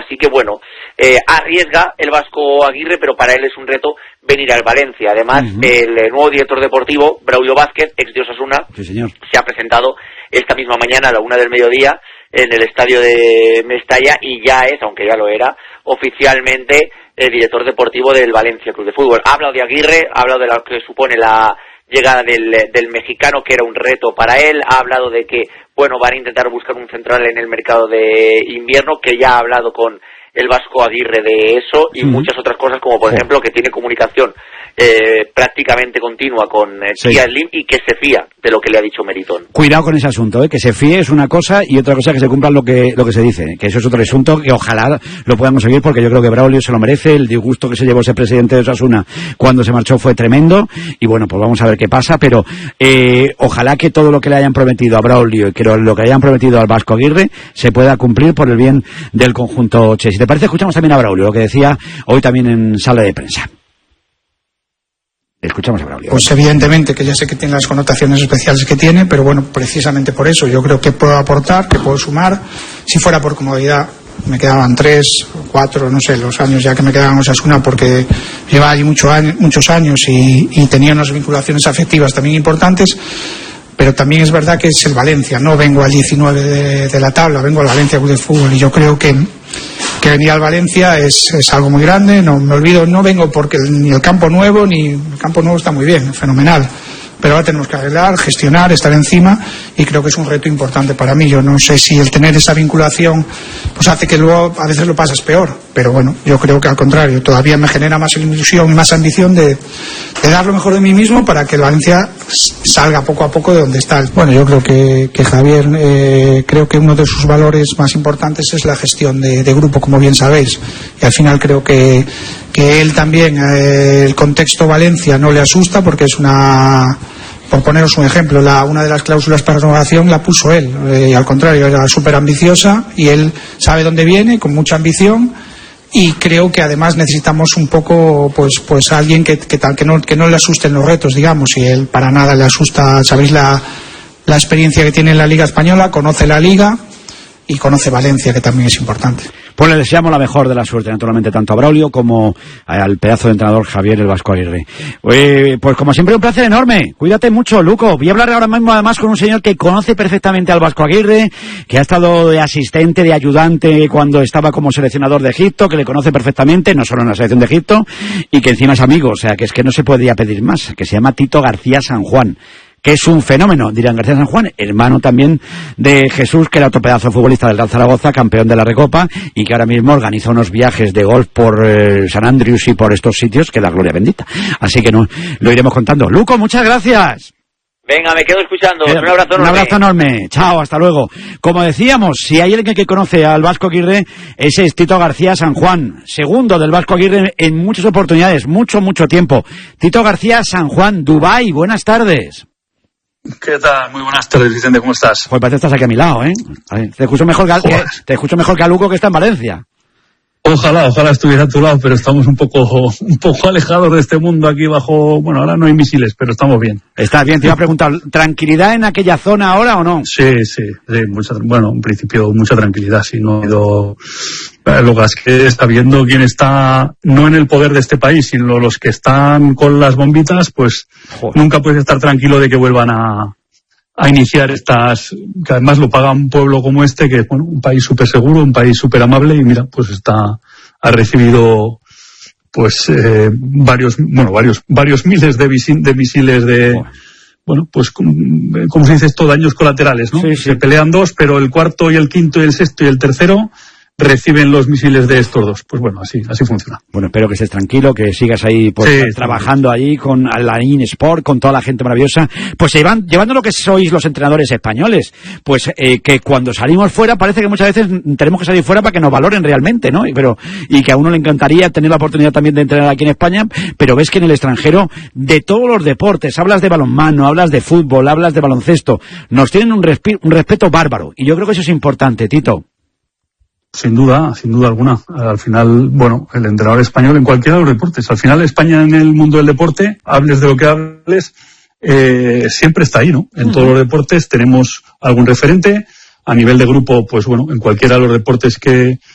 Así que bueno, arriesga el vasco Aguirre, pero para él es un reto venir al Valencia. Además, el nuevo director deportivo, Braulio Vázquez, ex de Osasuna, sí, señor, se ha presentado esta misma mañana a la 1:00 PM en el estadio de Mestalla y ya es, aunque ya lo era, oficialmente el director deportivo del Valencia Club de Fútbol. Ha hablado de Aguirre, ha hablado de lo que supone la llegada del mexicano, que era un reto para él, ha hablado de que, bueno, van a intentar buscar un central en el mercado de invierno, que ya ha hablado con el vasco Aguirre de eso, y muchas otras cosas, como por ejemplo que tiene comunicación prácticamente continua con Kia Slim y que se fía de lo que le ha dicho Meritón. Cuidado con ese asunto, que se fíe es una cosa y otra cosa que se cumpla lo que se dice, que eso es otro asunto que ojalá lo puedan conseguir, porque yo creo que Braulio se lo merece. El disgusto que se llevó ese presidente de Osasuna cuando se marchó fue tremendo y bueno, pues vamos a ver qué pasa, pero ojalá que todo lo que le hayan prometido a Braulio y que lo que hayan prometido al vasco Aguirre se pueda cumplir por el bien del conjunto Che. Si te parece, escuchamos también a Braulio, lo que decía hoy también en sala de prensa. Escuchamos a Braulio. Pues evidentemente que ya sé que tiene las connotaciones especiales que tiene, pero bueno, precisamente por eso yo creo que puedo aportar, que puedo sumar. Si fuera por comodidad, me quedaban 3 o 4, no sé, los años ya que me quedaban en Osasuna, porque llevaba allí muchos años y tenía unas vinculaciones afectivas también importantes. Pero también es verdad que es el Valencia, no vengo al 19 de la tabla, vengo al Valencia Club de Fútbol, y yo creo que venir al Valencia es algo muy grande. No me olvido, no vengo porque ni el campo nuevo está muy bien, fenomenal, pero ahora tenemos que arreglar, gestionar, estar encima, y creo que es un reto importante para mí. Yo no sé si el tener esa vinculación pues hace que luego a veces lo pases peor, pero bueno, yo creo que al contrario, todavía me genera más ilusión y más ambición de dar lo mejor de mí mismo para que el Valencia salga poco a poco de donde está. Bueno, yo creo que Javier, creo que uno de sus valores más importantes es la gestión de grupo, como bien sabéis, y al final creo que él también, el contexto Valencia no le asusta, porque es por poneros un ejemplo, una de las cláusulas para renovación la puso él, y al contrario, era súper ambiciosa, y él sabe dónde viene, con mucha ambición, y creo que además necesitamos un poco pues alguien que no le asusten los retos, digamos, y él para nada le asusta. Sabéis la experiencia que tiene en la Liga Española, conoce la Liga y conoce Valencia, que también es importante. Pues le deseamos la mejor de la suerte, naturalmente, tanto a Braulio como al pedazo de entrenador Javier el Vasco Aguirre. Pues como siempre, un placer enorme. Cuídate mucho, Luco. Voy a hablar ahora mismo además con un señor que conoce perfectamente al Vasco Aguirre, que ha estado de asistente, de ayudante cuando estaba como seleccionador de Egipto, que le conoce perfectamente, no solo en la selección de Egipto, y que encima es amigo, o sea que es que no se podía pedir más, que se llama Tito García San Juan, que es un fenómeno, dirán García San Juan, hermano también de Jesús, que era otro pedazo de futbolista del Real Zaragoza, campeón de la Recopa, y que ahora mismo organiza unos viajes de golf por San Andrews y por estos sitios, que es la gloria bendita. Así que no, lo iremos contando. Luco, muchas gracias. Venga, me quedo escuchando. Un abrazo enorme. Un abrazo enorme. Chao, hasta luego. Como decíamos, si hay alguien que conoce al Vasco Aguirre, ese es Tito García San Juan, segundo del Vasco Aguirre en muchas oportunidades, mucho tiempo. Tito García San Juan, Dubái, buenas tardes. ¿Qué tal? Muy buenas tardes, Vicente, ¿cómo estás? Pues parece que estás aquí a mi lado, ¿eh? A ver, te escucho mejor que a Luco, que está en Valencia. Ojalá estuviera a tu lado, pero estamos un poco alejados de este mundo aquí bajo, bueno, ahora no hay misiles, pero estamos bien. Estás bien, te iba a preguntar, ¿tranquilidad en aquella zona ahora o no? Sí, en principio mucha tranquilidad, sí, no ha ido. Lo que es que está viendo quién está no en el poder de este país, sino los que están con las bombitas, pues joder, nunca puedes estar tranquilo de que vuelvan a iniciar estas, que además lo paga un pueblo como este, que es un país súper seguro, un país súper amable, y mira, pues ha recibido pues varios miles de misiles de pues como se dice esto, daños colaterales, ¿no? Sí. Se pelean dos, pero el cuarto y el quinto y el sexto y el tercero reciben los misiles de estos dos. Pues bueno, así funciona. Bueno, espero que estés tranquilo, que sigas ahí trabajando allí con Alain Sport, con toda la gente maravillosa, pues llevando lo que sois los entrenadores españoles, pues que cuando salimos fuera parece que muchas veces tenemos que salir fuera para que nos valoren realmente, ¿no? Y que a uno le encantaría tener la oportunidad también de entrenar aquí en España, pero ves que en el extranjero, de todos los deportes, hablas de balonmano, hablas de fútbol, hablas de baloncesto, nos tienen un respeto bárbaro, y yo creo que eso es importante, Tito. Sin duda alguna. Al final, el entrenador español en cualquiera de los deportes. Al final, España en el mundo del deporte, hables de lo que hables, siempre está ahí, ¿no? En todos los deportes tenemos algún referente. A nivel de grupo, pues en cualquiera de los deportes que